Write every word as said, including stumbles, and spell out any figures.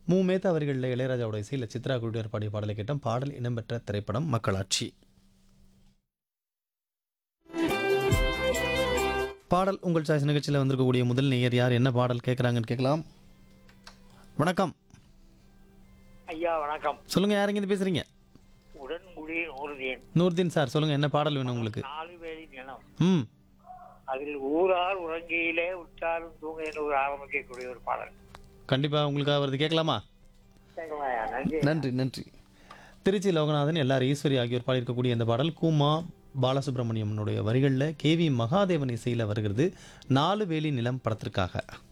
மு மேத்தா அவர்களில் இளையராஜாவோட இசையில் சித்ரா குழுவினர் பாடிய பாடலை கேட்டோம். பாடல் இடம்பெற்ற திரைப்படம் மக்களாட்சி. பாடல் உங்கள் சாய்ஸ் நிகழ்ச்சியில் வந்திருக்கக்கூடிய முதல் நேயர் யார், என்ன பாடல் கேட்குறாங்கன்னு கேட்கலாம். வணக்கம் ஐயா வணக்கம். சொல்லுங்க, யாருங்க பேசுறீங்க? உடன்குடி நூறுதேன். நூர்தீன் சார், சொல்லுங்க, என்ன பாடல் வேணும் உங்களுக்கு? நாலு வேலி நிலம். ம் அதில் ஊரார் உறங்கியிலே உற்றாரும் தூங்க என்று ஒரு ஆரம்பிக்கக்கூடிய ஒரு பாடல். கண்டிப்பாக உங்களுக்காக வருது, கேட்கலாமா? கேட்கலாம்யா, நன்றி. நன்றி நன்றி. திருச்சி லோகநாதன், எல்லார் ஈஸ்வரி ஆகியோர் பாடியிருக்கக்கூடிய இந்த பாடல் கூமா பாலசுப்ரமணியனுடைய வரிகளில் கே வி மகாதேவன் இசையில் வருகிறது. நாலு வேலி நிலம் படத்திற்காக.